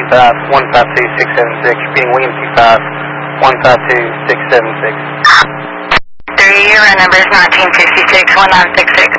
152-676, repeating William 25, 152-676. 3, run number is 1966-1966.